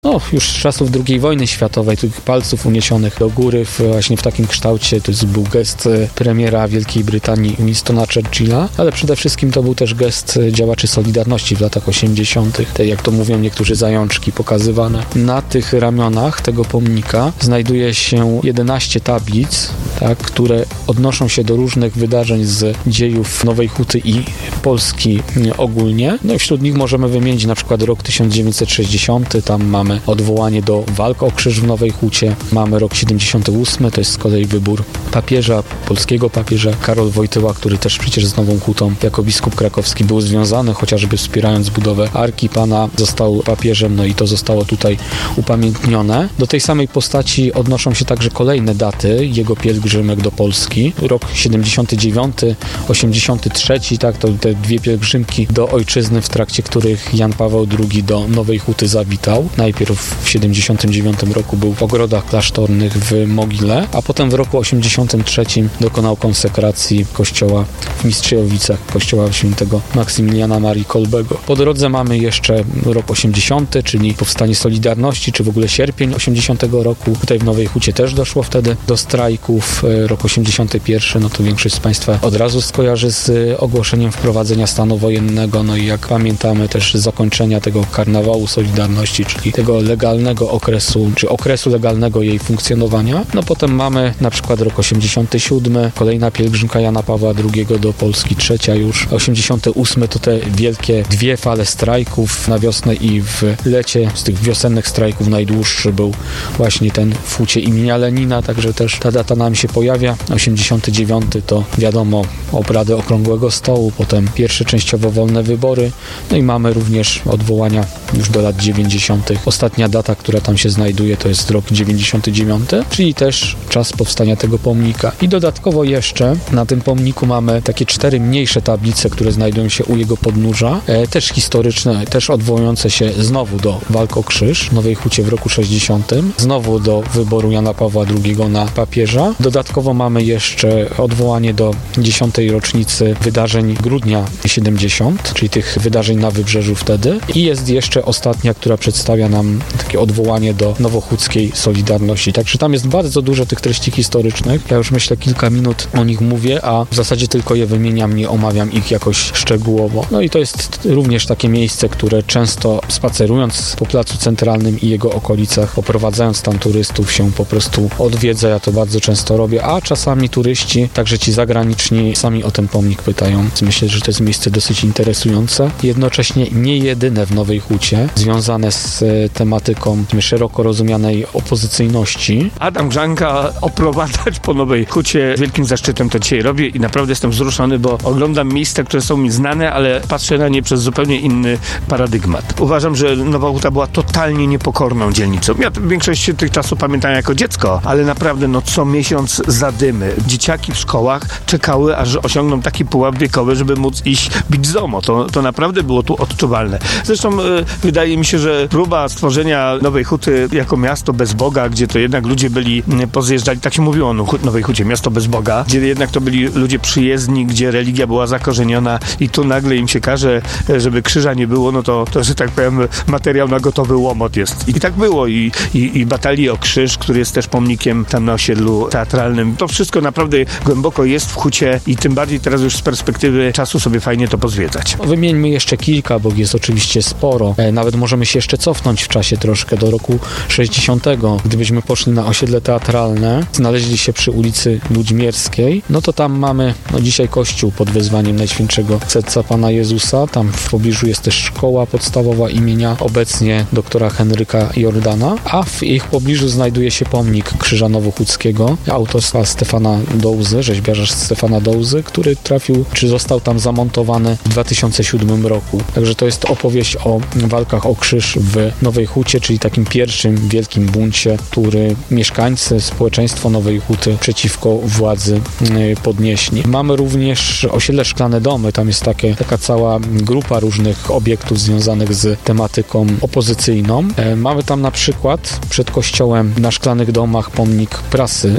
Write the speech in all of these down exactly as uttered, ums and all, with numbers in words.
No, już z czasów drugiej wojny światowej, tych palców uniesionych do góry w, właśnie w takim kształcie. To był gest premiera Wielkiej Brytanii Winstona Churchilla, ale przede wszystkim to był też gest działaczy Solidarności w latach osiemdziesiątych. Te, jak to mówią niektórzy, zajączki pokazywane. Na tych ramionach tego pomnika znajduje się jedenaście tablic, tak, które odnoszą się do różnych wydarzeń z dziejów Nowej Huty i Polski ogólnie. No i wśród nich możemy wymienić na przykład rok tysiąc dziewięćset sześćdziesiąty, tam mamy odwołanie do walk o krzyż w Nowej Hucie. Mamy rok siedemdziesiąty ósmy, to jest z kolei wybór papieża, polskiego papieża, Karol Wojtyła, który też przecież z Nową Hutą jako biskup krakowski był związany, chociażby wspierając budowę Arki Pana, został papieżem, no i to zostało tutaj upamiętnione. Do tej samej postaci odnoszą się także kolejne daty jego pielgrzymek do Polski. Rok siedemdziesiąty dziewiąty, osiemdziesiąty trzeci, tak, to te dwie pielgrzymki do ojczyzny, w trakcie których Jan Paweł drugi do Nowej Huty zawitał. Najpierw w siedemdziesiątym dziewiątym roku był w ogrodach klasztornych w Mogile, a potem w roku osiemdziesiątym trzecim dokonał konsekracji kościoła w Mistrzejowicach, kościoła świętego Maksymiliana Marii Kolbego. Po drodze mamy jeszcze rok osiemdziesiąty, czyli powstanie Solidarności, czy w ogóle sierpień osiemdziesiątego roku. Tutaj w Nowej Hucie też doszło wtedy do strajków. Rok osiemdziesiąty pierwszy, no to większość z Państwa od razu skojarzy z ogłoszeniem wprowadzenia stanu wojennego, no i jak pamiętamy też zakończenia tego karnawału Solidarności, czyli tego legalnego okresu, czy okresu legalnego jej funkcjonowania. No potem mamy na przykład rok osiemdziesiąty siódmy, kolejna pielgrzymka Jana Pawła drugiego do Polski, trzecia już. osiemdziesiąty ósmy to te wielkie dwie fale strajków na wiosnę i w lecie. Z tych wiosennych strajków najdłuższy był właśnie ten w Hucie imienia Lenina, także też ta data nam się pojawia. osiemdziesiąty dziewiąty to wiadomo obrady Okrągłego Stołu, potem pierwsze częściowo wolne wybory, no i mamy również odwołania już do lat dziewięćdziesiątych. Ostatnia data, która tam się znajduje, to jest rok dziewięćdziesiąty dziewiąty, czyli też czas powstania tego pomnika. I dodatkowo jeszcze na tym pomniku mamy takie cztery mniejsze tablice, które znajdują się u jego podnóża, e, też historyczne, też odwołujące się znowu do walk o krzyż w Nowej Hucie w roku sześćdziesiątym, znowu do wyboru Jana Pawła drugiego na papieża. Dodatkowo mamy jeszcze odwołanie do dziesiątej rocznicy wydarzeń grudnia siedemdziesiątego, czyli tych wydarzeń na Wybrzeżu wtedy. I jest jeszcze ostatnia, która przedstawia nam takie odwołanie do nowochódzkiej Solidarności. Także tam jest bardzo dużo tych treści historycznych. Ja już myślę kilka minut o nich mówię, a w zasadzie tylko je wymieniam, nie omawiam ich jakoś szczegółowo. No i to jest również takie miejsce, które często spacerując po Placu Centralnym i jego okolicach, oprowadzając tam turystów, się po prostu odwiedza. Ja to bardzo często robię, a czasami turyści, także ci zagraniczni, sami o ten pomnik pytają. Więc myślę, że to jest miejsce dosyć interesujące. Jednocześnie nie jedyne w Nowej Hucie, związane z tematyką szeroko rozumianej opozycyjności. Adam Grzanka oprowadzać po Nowej Hucie wielkim zaszczytem to dzisiaj robię i naprawdę jestem wzruszony, bo oglądam miejsca, które są mi znane, ale patrzę na nie przez zupełnie inny paradygmat. Uważam, że Nowa Huta była totalnie niepokorną dzielnicą. Ja większość tych czasów pamiętam jako dziecko, ale naprawdę no co miesiąc zadymy. Dzieciaki w szkołach czekały, aż osiągną taki pułap wiekowy, żeby móc iść bić zomo. To, to naprawdę było tu odczuwalne. Zresztą y, wydaje mi się, że próba stworzenia Nowej Huty jako miasto bez Boga, gdzie to jednak ludzie byli y, pozjeżdżali, tak się mówiło o Nowej Hucie, miasto bez Boga, gdzie jednak to byli ludzie przyjezdni, gdzie religia była zakorzeniona i tu nagle im się każe, żeby krzyża nie było, no to, to że tak powiem, materiał na gotowy łomot jest. I tak było. I, i, i Batalii o Krzyż, który jest też pomnikiem tam na osiedlu teatralnym. To wszystko naprawdę głęboko jest w Hucie i tym bardziej teraz już z perspektywy czasu sobie fajnie to pozwiedzać. Wymieńmy jeszcze kilka, bo jest oczywiście sporo. E, nawet możemy się jeszcze cofnąć w czasie troszkę do roku sześćdziesiątego. Gdybyśmy poszli na osiedle teatralne, znaleźli się przy ulicy Ludźmierskiej, no to tam mamy no dzisiaj kościół pod wezwaniem Najświętszego Serca Pana Jezusa. Tam w pobliżu jest też szkoła podstawowa imienia obecnie doktora Henryka Jordana, a w ich pobliżu znajduje się pomnik Krzyża Nowochódzkiego autorstwa Stefana Dołzy, rzeźbiarza Stefana Dołzy, który trafił, czy został tam zamontowany w dwa tysiące siódmym roku. Także to jest opowieść o walkach o krzyż w Nowej Hucie, czyli takim pierwszym wielkim buncie, który mieszkańcy, społeczeństwo Nowej Huty przeciwko władzy podnieśli. Mamy również osiedle Szklane Domy, tam jest takie, taka cała grupa różnych obiektów związanych z tematyką opozycyjną. E, mamy tam na przykład przed kościołem na Szklanych Domach pomnik prasy podziemnej,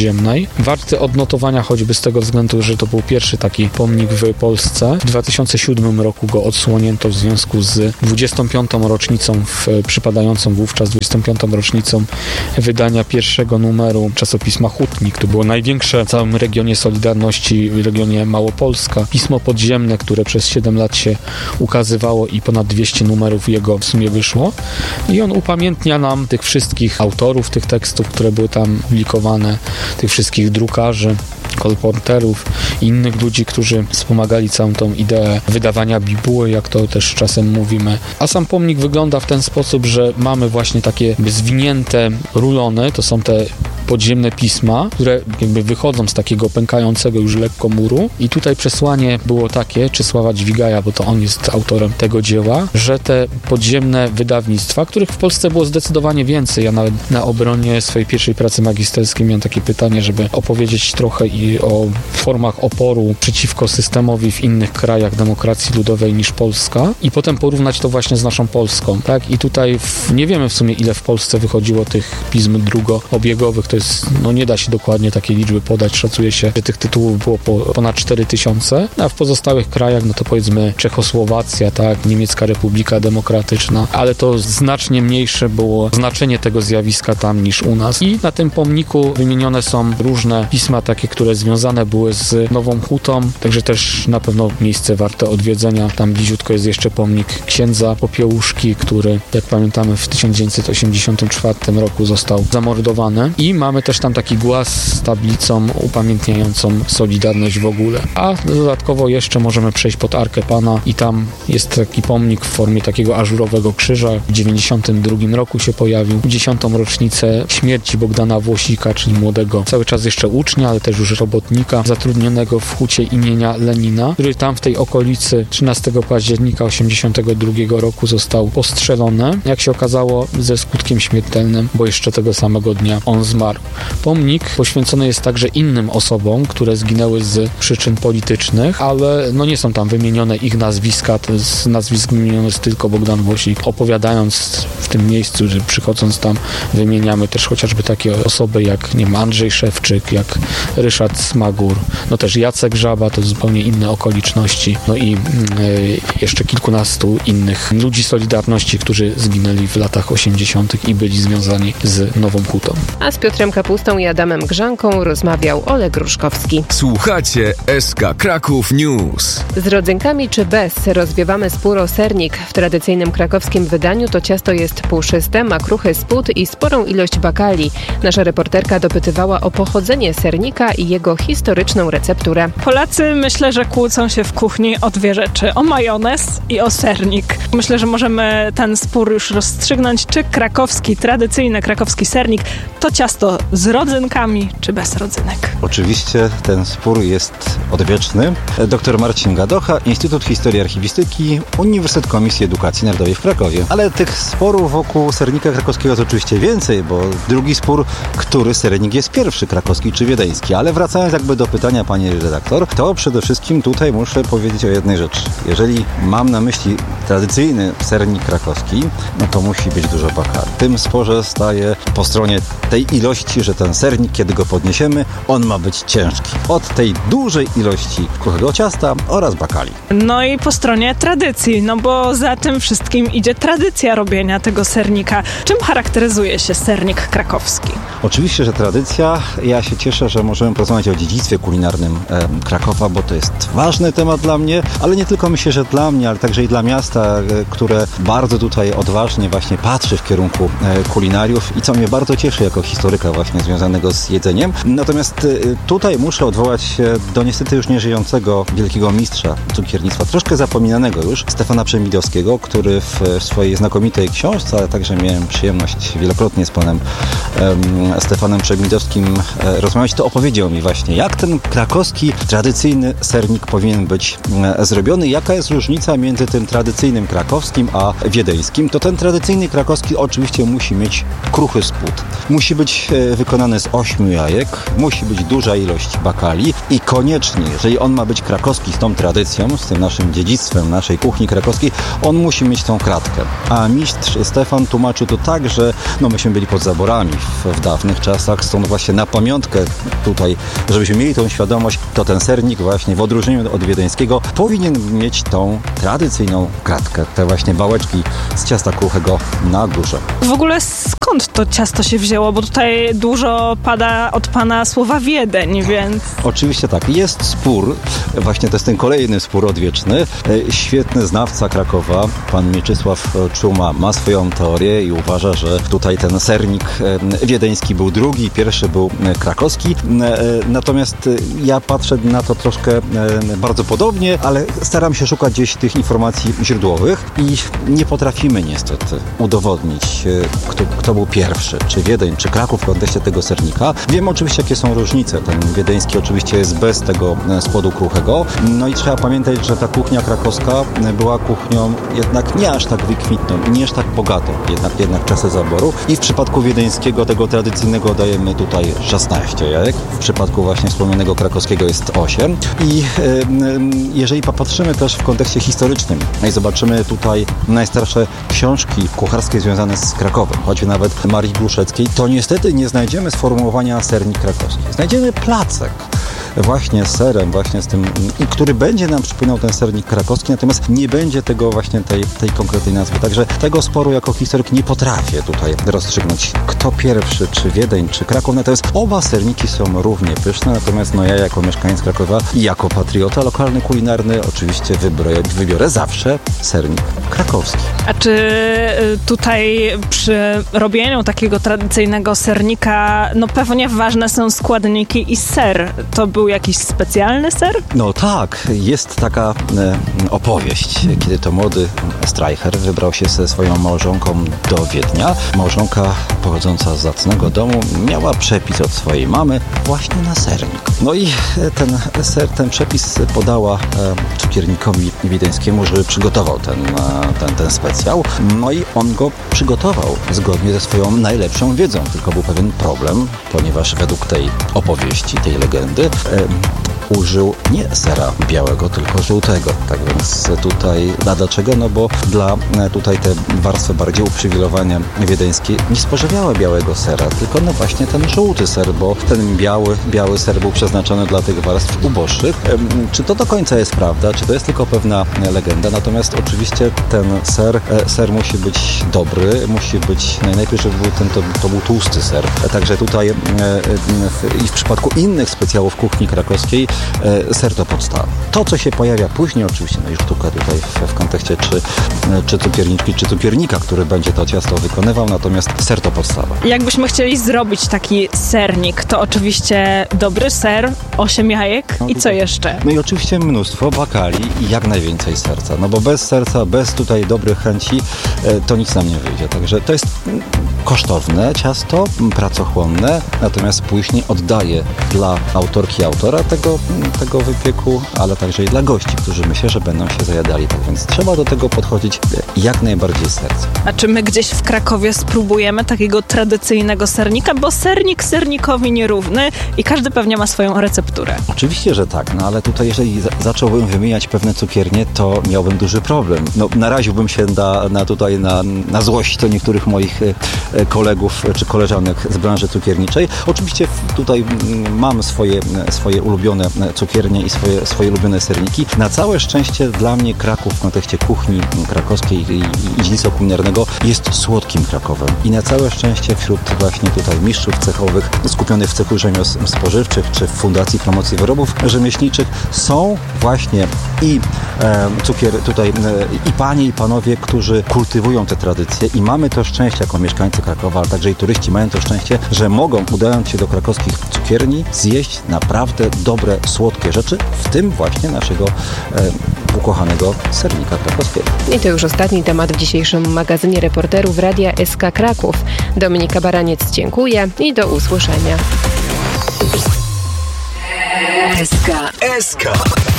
podziemnej. Warty odnotowania choćby z tego względu, że to był pierwszy taki pomnik w Polsce. W dwa tysiące siódmym roku go odsłonięto w związku z dwudziestą piątą rocznicą, w, przypadającą wówczas dwudziestą piątą rocznicą wydania pierwszego numeru czasopisma Hutnik. To było największe w całym regionie Solidarności, w regionie Małopolska. Pismo podziemne, które przez siedem lat się ukazywało i ponad dwieście numerów jego w sumie wyszło. I on upamiętnia nam tych wszystkich autorów tych tekstów, które były tam publikowane, tych wszystkich drukarzy, kolporterów i innych ludzi, którzy wspomagali całą tą ideę wydawania bibuły, jak to też czasem mówimy. A sam pomnik wygląda w ten sposób, że mamy właśnie takie zwinięte rulony, to są te podziemne pisma, które jakby wychodzą z takiego pękającego już lekko muru i tutaj przesłanie było takie, Czesława Dźwigaja, bo to on jest autorem tego dzieła, że te podziemne wydawnictwa, których w Polsce było zdecydowanie więcej. Ja nawet na obronie swojej pierwszej pracy magisterskiej miałem takie pytanie, żeby opowiedzieć trochę i o formach oporu przeciwko systemowi w innych krajach demokracji ludowej niż Polska i potem porównać to właśnie z naszą Polską, tak? I tutaj w, nie wiemy w sumie, ile w Polsce wychodziło tych pism drugoobiegowych, to jest, no nie da się dokładnie takiej liczby podać, szacuje się, że tych tytułów było po, ponad cztery tysiące, a w pozostałych krajach, no to powiedzmy Czechosłowacja, tak, Niemiecka Republika Demokratyczna, ale to znacznie mniejsze było znaczenie tego zjawiska tam niż u nas. I na tym pomniku wymienione są różne pisma takie, które związane były z Nową Hutą, także też na pewno miejsce warte odwiedzenia. Tam bliziutko jest jeszcze pomnik księdza Popiełuszki, który, jak pamiętamy, w tysiąc dziewięćset osiemdziesiątym czwartym roku został zamordowany. I mamy też tam taki głaz z tablicą upamiętniającą Solidarność w ogóle. A dodatkowo jeszcze możemy przejść pod Arkę Pana i tam jest taki pomnik w formie takiego ażurowego krzyża. W dziewięćdziesiątym drugim roku się pojawił. W dziesiątą rocznicę śmierci Bogdana Włosika, czyli młodego, cały czas jeszcze ucznia, ale też już robotnika zatrudnionego w hucie imienia Lenina, który tam w tej okolicy trzynastego października osiemdziesiątego drugiego roku został postrzelony. Jak się okazało, ze skutkiem śmiertelnym, bo jeszcze tego samego dnia on zmarł. Pomnik poświęcony jest także innym osobom, które zginęły z przyczyn politycznych, ale no nie są tam wymienione ich nazwiska, to z nazwisk wymieniony jest tylko Bogdan Włosik. Opowiadając w tym miejscu, że przychodząc tam, wymieniamy też chociażby takie osoby jak, nie wiem, Andrzej Szewczyk, jak Ryszard Smagur, no też Jacek Żaba, to zupełnie inne okoliczności, no i yy, jeszcze kilkunastu innych ludzi Solidarności, którzy zginęli w latach osiemdziesiątych i byli związani z Nową Hutą. A z Piotrem Kapustą i Adamem Grzanką rozmawiał Oleg Gruszkowski. Słuchacie S K Kraków News. Z rodzynkami czy bez rozwiewamy spór o sernik. W tradycyjnym krakowskim wydaniu to ciasto jest puszyste, ma kruchy spód i sporą ilość bakali. Nasza reporterka dopytywała o pochodzenie sernika i jego historyczną recepturę. Polacy myślę, że kłócą się w kuchni o dwie rzeczy. O majonez i o sernik. Myślę, że możemy ten spór już rozstrzygnąć, czy krakowski, tradycyjny krakowski sernik to ciasto z rodzynkami, czy bez rodzynek. Oczywiście ten spór jest odwieczny. Doktor Marcin Gadocha, Instytut Historii Archiwistyki, Uniwersytet Komisji Edukacji Narodowej w Krakowie. Ale tych sporów wokół sernika krakowskiego jest oczywiście więcej, bo drugi spór, który sernik jest pierwszy, krakowski czy wiedeński. Ale wracając jakby do pytania pani redaktor, to przede wszystkim tutaj muszę powiedzieć o jednej rzeczy. Jeżeli mam na myśli tradycyjny sernik krakowski, no to musi być dużo bakali. W tym sporze staje po stronie tej ilości, że ten sernik, kiedy go podniesiemy, on ma być ciężki. Od tej dużej ilości kruchego ciasta oraz bakali. No i po stronie tradycji, no bo za tym wszystkim idzie tradycja robienia tego sernika. Czym charakteryzuje się sernik krakowski? Oczywiście, że tradycja. Ja się cieszę, że możemy porozmawiać o dziedzictwie kulinarnym e, Krakowa, bo to jest ważny temat dla mnie, ale nie tylko myślę, że dla mnie, ale także i dla miasta, e, które bardzo tutaj odważnie właśnie patrzy w kierunku e, kulinariów i co mnie bardzo cieszy jako historyka właśnie związanego z jedzeniem. Natomiast e, tutaj muszę odwołać się do niestety już nieżyjącego wielkiego mistrza cukiernictwa, troszkę zapominanego już, Stefana Przemidowskiego, który w, w swojej znakomitej książce, ale także miałem przyjemność wielokrotnie z panem um, Stefanem Przemidowskim e, rozmawiać, to opowiedział mi właśnie, jak ten krakowski, tradycyjny sernik powinien być e, zrobiony, jaka jest różnica między tym tradycyjnym krakowskim a wiedeńskim. To ten tradycyjny krakowski oczywiście musi mieć kruchy spód. Musi być wykonany z ośmiu jajek, musi być duża ilość bakali i koniecznie, jeżeli on ma być krakowski z tą tradycją, z tym naszym dziedzictwem naszej kuchni krakowskiej, on musi mieć tą kratkę. A mistrz Stefan tłumaczył to tak, że no myśmy byli pod zaborami w, w dawnych czasach, stąd właśnie na pamiątkę tutaj, żebyśmy mieli tą świadomość, to ten sernik właśnie w odróżnieniu od wiedeńskiego powinien mieć tą tradycyjną kratkę, te właśnie bałeczki z ciasta kruchego na górze. W ogóle skąd to ciasto się wzięło? Bo tutaj dużo pada od pana słowa Wiedeń, więc... Oczywiście tak. Jest spór, właśnie to jest ten kolejny spór odwieczny. Świetny znawca Krakowa, pan Mieczysław Czuma, ma swoją teorię i uważa, że tutaj ten sernik wiedeński był drugi, pierwszy był krakowski. Natomiast ja patrzę na to troszkę bardzo podobnie, ale staram się szukać gdzieś tych informacji źródłowych i nie potrafimy niestety udowodnić, kto, kto był pierwszy, czy Wiedeń, czy Kraków w kontekście tego sernika. Wiem oczywiście, jakie są różnice. Ten wiedeński oczywiście jest bez tego spodu kruchego. No i trzeba pamiętać, że ta kuchnia krakowska była kuchnią jednak nie aż tak wykwintną, nie aż tak bogatą, jednak, jednak czasy zaboru. I w przypadku wiedeńskiego, tego tradycyjnego, dajemy tutaj szesnaście jajek. W przypadku właśnie wspomnianego krakowskiego jest osiem. I yy, jeżeli popatrzymy też w kontekście historycznym i zobaczymy tutaj najstarsze książki kucharskie związane z Krakowem, choćby nawet Marii Głuszeckiej, to niestety nie znajdziemy sformułowania sernik krakowski. Znajdziemy placek właśnie z serem, właśnie z tym, i który będzie nam przypominał ten sernik krakowski, natomiast nie będzie tego właśnie tej, tej konkretnej nazwy. Także tego sporu jako historyk nie potrafię tutaj rozstrzygnąć, kto pierwszy, czy Wiedeń, czy Kraków. Natomiast oba serniki są równie pyszne, natomiast no ja jako mieszkaniec Krakowa i jako patriota lokalny, kulinarny oczywiście wybiorę, wybiorę zawsze sernik krakowski. A czy tutaj przy robieniu takiego tradycyjnego sernika, no pewnie ważne są składniki i ser. To był jakiś specjalny ser? No tak, jest taka e, opowieść, kiedy to młody Streicher wybrał się ze swoją małżonką do Wiednia. Małżonka pochodząca z zacnego domu miała przepis od swojej mamy właśnie na sernik. No i ten ser, ten przepis podała e, cukiernikowi wiedeńskiemu, żeby przygotował ten, e, ten, ten specjał. No i on go przygotował zgodnie ze swoją najlepszą wiedzą. Tylko był pewien problem, ponieważ według tej opowieści, tej legendy, e, użył nie sera białego, tylko żółtego. Tak więc tutaj, a dlaczego? No bo dla tutaj te warstwy bardziej uprzywilejowane wiedeńskie nie spożywały białego sera, tylko no właśnie ten żółty ser, bo ten biały, biały ser był przeznaczony dla tych warstw uboższych. Czy to do końca jest prawda? Czy to jest tylko pewna legenda? Natomiast oczywiście ten ser, ser musi być dobry, musi być, najlepiej, żeby był ten, to, to był tłusty ser. Także tutaj i w przypadku innych specjałów kuchni krakowskiej ser to podstawa. To, co się pojawia później, oczywiście, no i sztuka tutaj w, w kontekście czy, czy cukierniczki, czy cukiernika, który będzie to ciasto wykonywał, natomiast ser to podstawa. Jakbyśmy chcieli zrobić taki sernik, to oczywiście dobry ser, osiem jajek no, i co jeszcze? No i oczywiście mnóstwo bakali i jak najwięcej serca, no bo bez serca, bez tutaj dobrych chęci to nic nam nie wyjdzie. Także to jest kosztowne ciasto, pracochłonne, natomiast później oddaje dla autorki, autora tego, tego wypieku, ale także i dla gości, którzy myślę, że będą się zajadali. Tak więc trzeba do tego podchodzić jak najbardziej z sercem. A czy my gdzieś w Krakowie spróbujemy takiego tradycyjnego sernika? Bo sernik sernikowi nierówny i każdy pewnie ma swoją recepturę. Oczywiście, że tak, no ale tutaj jeżeli z- zacząłbym wymieniać pewne cukiernie, to miałbym duży problem. No naraziłbym się na, na tutaj na, na złość do niektórych moich e, kolegów czy koleżanek z branży cukierniczej. Oczywiście tutaj m, mam swoje, swoje ulubione cukiernie i swoje, swoje ulubione serniki. Na całe szczęście dla mnie Kraków w kontekście kuchni krakowskiej i, i, i dziedzictwa kulinarnego jest słodkim Krakowem. I na całe szczęście wśród właśnie tutaj mistrzów cechowych skupionych w cechu rzemiosł spożywczych czy w Fundacji Promocji Wyrobów Rzemieślniczych są właśnie i e, cukier tutaj e, i panie i panowie, którzy kultywują te tradycje i mamy to szczęście jako mieszkańcy Krakowa, ale także i turyści mają to szczęście, że mogą, udając się do krakowskich cukierni, zjeść naprawdę dobre, słodkie rzeczy, w tym właśnie naszego e, ukochanego sernika krakowskiego. I to już ostatni temat w dzisiejszym magazynie reporterów Radia S K Kraków. Dominika Baraniec, dziękuję i do usłyszenia. S K. S K.